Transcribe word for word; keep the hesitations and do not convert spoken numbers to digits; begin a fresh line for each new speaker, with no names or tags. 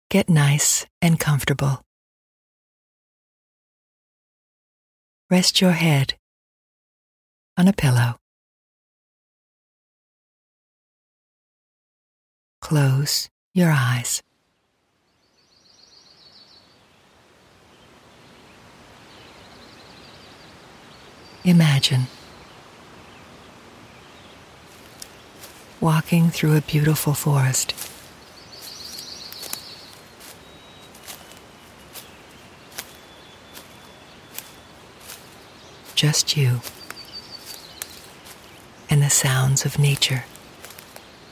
Get nice and comfortable. Rest your head on a pillow. Close your eyes. Imagine walking through a beautiful forest. Just you and the sounds of nature.